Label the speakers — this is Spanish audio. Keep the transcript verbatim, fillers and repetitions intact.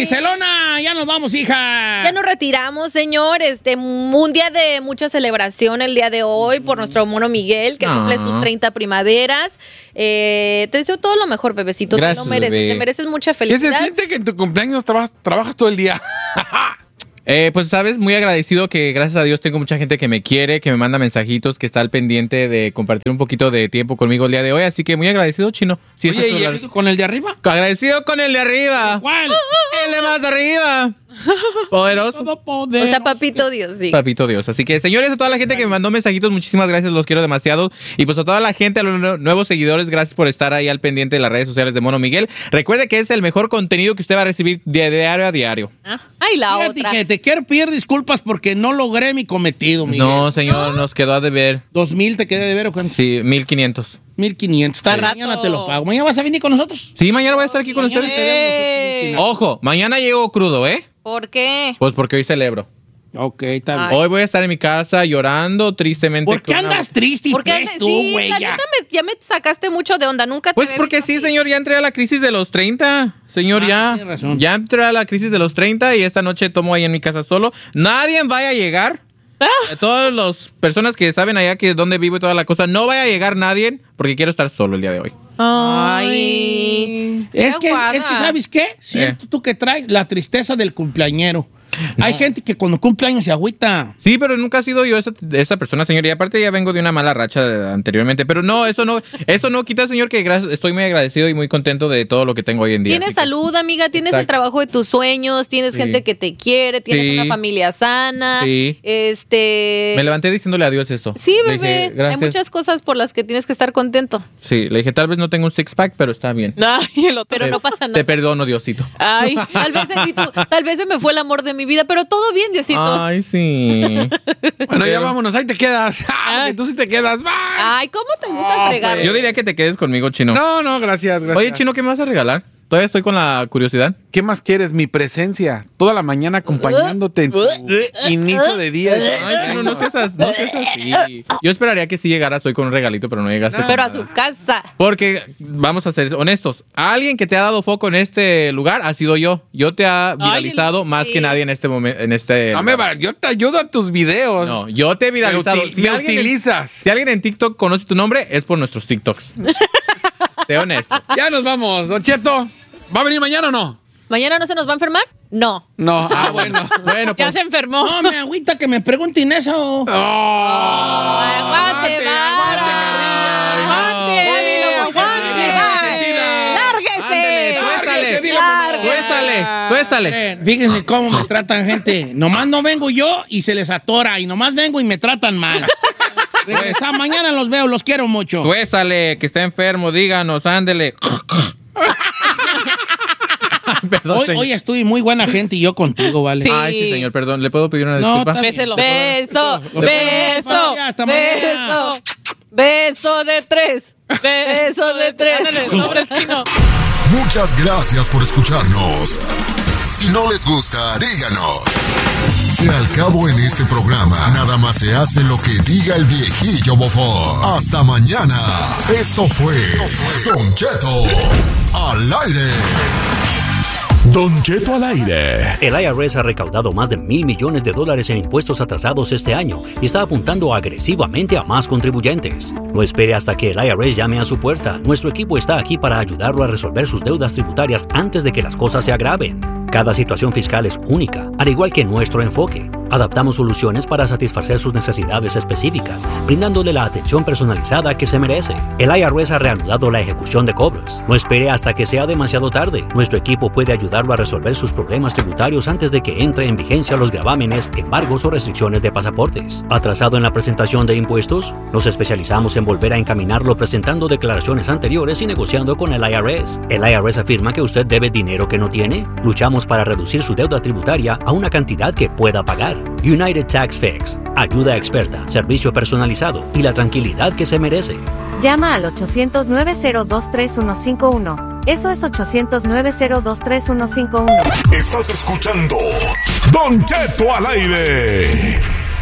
Speaker 1: Giselona, ya nos vamos, hija.
Speaker 2: Ya nos retiramos, señor. Este, un día de mucha celebración el día de hoy por nuestro mono Miguel, que cumple
Speaker 3: Ah.
Speaker 2: sus treinta primaveras. Eh, te deseo todo lo mejor, bebecito.
Speaker 3: Gracias,
Speaker 2: te lo mereces.
Speaker 3: bebé.
Speaker 2: Te mereces mucha
Speaker 4: ¿Qué
Speaker 2: felicidad.
Speaker 4: se siente que en tu cumpleaños trabajas, trabajas todo el día?
Speaker 3: Eh, pues, sabes, muy agradecido que gracias a Dios tengo mucha gente que me quiere, que me manda mensajitos, que está al pendiente de compartir un poquito de tiempo conmigo el día de hoy. Así que muy agradecido, Chino. Sí,
Speaker 1: Oye,
Speaker 3: eso es
Speaker 1: ¿y
Speaker 3: todo
Speaker 1: el- con el de arriba?
Speaker 3: agradecido con el de arriba.
Speaker 1: ¿Cuál?
Speaker 3: El de más arriba. Poderoso.
Speaker 1: Todo poder.
Speaker 2: O sea, papito Dios, sí.
Speaker 3: Papito Dios. Así que, señores, a toda la gente que me mandó mensajitos, muchísimas gracias, los quiero demasiado. Y pues a toda la gente, a los nue- nuevos seguidores, gracias por estar ahí al pendiente de las redes sociales de Mono Miguel. Recuerde que es el mejor contenido que usted va a recibir de diario a diario.
Speaker 2: Ah, ay, la
Speaker 1: Fíjate
Speaker 2: otra.
Speaker 1: que te quiero pedir disculpas porque no logré mi cometido, Miguel.
Speaker 3: No, señor, nos quedó a deber.
Speaker 1: ¿Dos mil te quedé de ver o cuánto?
Speaker 3: Sí, mil quinientos.
Speaker 1: Mil quinientos. Está
Speaker 5: Sí.
Speaker 1: mañana te lo pago. ¿Mañana vas a venir con nosotros?
Speaker 3: Sí, mañana voy a estar aquí con
Speaker 1: Mañana
Speaker 3: ustedes.
Speaker 1: te damos nosotros mil quinientos.
Speaker 3: Ojo, mañana llego crudo, ¿eh?
Speaker 2: ¿Por qué?
Speaker 3: Pues porque hoy celebro.
Speaker 1: Ok, está bien.
Speaker 2: Ay.
Speaker 3: Hoy voy a estar en mi casa llorando tristemente.
Speaker 1: ¿Por qué
Speaker 3: con una-
Speaker 1: andas triste y
Speaker 2: Porque
Speaker 1: pues tú,
Speaker 2: sí,
Speaker 1: güey?
Speaker 2: la
Speaker 1: ya?
Speaker 2: neta me- ya me sacaste mucho de onda. Nunca te
Speaker 3: Pues
Speaker 2: había
Speaker 3: porque
Speaker 2: visto
Speaker 3: sí,
Speaker 2: así.
Speaker 3: señor, ya entré a la crisis de los treinta. Señor,
Speaker 1: Ah,
Speaker 3: ya.
Speaker 1: tienes razón.
Speaker 3: Ya entré a la crisis de los treinta y esta noche tomo ahí en mi casa solo. Nadie vaya a llegar. Eh, Todas las personas que saben allá que donde vivo y toda la cosa, no vaya a llegar nadie porque quiero estar solo el día de hoy.
Speaker 2: Ay.
Speaker 1: Es
Speaker 2: Qué
Speaker 1: que,
Speaker 2: aguada.
Speaker 1: es que, ¿sabes qué? Siento
Speaker 3: Eh.
Speaker 1: tú que traes la tristeza del cumpleañero. Hay gente que cuando cumple años se agüita.
Speaker 3: Sí, pero nunca he sido yo esa, esa persona, señor. Y aparte ya vengo de una mala racha de- anteriormente. Pero no, eso no, eso no quita, señor, que gracias, estoy muy agradecido y muy contento de todo lo que tengo hoy en día.
Speaker 2: Tienes
Speaker 3: Así que-
Speaker 2: salud, amiga, tienes el
Speaker 3: Exacto.
Speaker 2: trabajo de tus sueños, tienes
Speaker 3: Sí.
Speaker 2: gente que te quiere, tienes
Speaker 3: Sí.
Speaker 2: una familia sana.
Speaker 3: Sí.
Speaker 2: Este.
Speaker 3: Me levanté diciéndole adiós eso.
Speaker 2: Sí,
Speaker 3: Le
Speaker 2: bebé.
Speaker 3: dije,
Speaker 2: Hay
Speaker 3: gracias.
Speaker 2: muchas cosas por las que tienes que estar contento.
Speaker 3: Sí, le dije, tal vez no tengo un six pack, pero está bien.
Speaker 5: Ay, el otro.
Speaker 2: Pero
Speaker 3: Te-
Speaker 2: no pasa
Speaker 3: Te
Speaker 2: nada.
Speaker 3: perdono, Diosito.
Speaker 5: Ay.
Speaker 2: Tal vez, se- tú- tal vez se me fue el amor de mi vida, pero todo bien, Diosito.
Speaker 3: Ay, sí.
Speaker 4: Bueno, ya
Speaker 3: Pero-
Speaker 4: vámonos, ahí te quedas. Ah, porque tú sí te quedas. Bye.
Speaker 2: Ay, ¿cómo te gusta fregar?
Speaker 3: Yo diría que te quedes conmigo, Chino.
Speaker 4: No, no, gracias, gracias.
Speaker 3: Oye, Chino, ¿qué me vas a regalar? Todavía estoy con la curiosidad.
Speaker 4: ¿Qué más quieres? Mi presencia. Toda la mañana acompañándote en tu inicio de día.
Speaker 3: Ay, Chino, no seas, as- no seas así. Yo esperaría que sí llegaras hoy con un regalito, pero no llegaste. con
Speaker 2: Pero a
Speaker 3: nada.
Speaker 2: su casa.
Speaker 3: Porque, vamos a ser honestos, alguien que te ha dado foco en este lugar ha sido yo. Yo te ha viralizado más
Speaker 2: sí.
Speaker 3: que nadie en este momento. En este
Speaker 4: No me
Speaker 3: lugar.
Speaker 4: va- yo te ayudo a tus videos.
Speaker 3: No, yo te he
Speaker 4: me,
Speaker 3: viralizado.
Speaker 4: util- me
Speaker 3: alguien en-
Speaker 4: utilizas.
Speaker 3: si alguien en TikTok conoce tu nombre, es por nuestros TikToks. Sé honesto.
Speaker 4: Ya nos vamos, Don Cheto. ¿Va a venir mañana o no?
Speaker 2: ¿Mañana no se nos va a enfermar? No.
Speaker 4: No. Ah, bueno.
Speaker 3: Bueno,
Speaker 5: Ya
Speaker 3: pues.
Speaker 5: se enfermó.
Speaker 1: No, me agüita que me pregunten eso.
Speaker 2: Ay, aguante, vara.
Speaker 3: Ándale, tuéstale.
Speaker 2: Lárguese.
Speaker 3: Tuéstale, tuéstale.
Speaker 1: Miren, Fíjense cómo me tratan gente. Nomás no vengo yo y se les atora. Y nomás vengo y me tratan mal. Regresa, mañana los veo, los quiero mucho.
Speaker 3: Tuéstale, que está enfermo, díganos, ándele. Perdón,
Speaker 1: Hoy,
Speaker 3: señor.
Speaker 1: hoy estoy muy buena gente y yo contigo, ¿vale?
Speaker 2: Sí.
Speaker 3: Ay, sí, señor, perdón. ¿Le puedo pedir una
Speaker 1: No,
Speaker 3: disculpa?
Speaker 1: está bien.
Speaker 5: Béselo.
Speaker 2: Beso,
Speaker 1: Los
Speaker 2: beso,
Speaker 1: quiero. Hasta mañana.
Speaker 2: beso, beso de tres, beso de tres.
Speaker 5: Ándale, sobre el Chino.
Speaker 6: Muchas gracias por escucharnos. Si no les gusta, díganos. Que al cabo en este programa, nada más se hace lo que diga el viejillo bofón. Hasta mañana. Esto fue Don Cheto al aire.
Speaker 7: Don Cheto al aire.
Speaker 8: El I R S ha recaudado más de mil millones de dólares en impuestos atrasados este año y está apuntando agresivamente a más contribuyentes. No espere hasta que el I R S llame a su puerta. Nuestro equipo está aquí para ayudarlo a resolver sus deudas tributarias antes de que las cosas se agraven. Cada situación fiscal es única, al igual que nuestro enfoque. Adaptamos soluciones para satisfacer sus necesidades específicas, brindándole la atención personalizada que se merece. El I R S ha reanudado la ejecución de cobros. No espere hasta que sea demasiado tarde. Nuestro equipo puede ayudarlo a resolver sus problemas tributarios antes de que entre en vigencia los gravámenes, embargos o restricciones de pasaportes. ¿Atrasado en la presentación de impuestos? Nos especializamos en volver a encaminarlo presentando declaraciones anteriores y negociando con el I R S. ¿El I R S afirma que usted debe dinero que no tiene? Luchamos para reducir su deuda tributaria a una cantidad que pueda pagar. United Tax Fix. Ayuda experta, servicio personalizado y la tranquilidad que se merece.
Speaker 9: Llama al ochocientos, nueve cero dos, tres uno cinco uno. Eso es ochocientos, nueve cero dos, tres uno cinco uno.
Speaker 7: Estás escuchando Don Cheto al aire.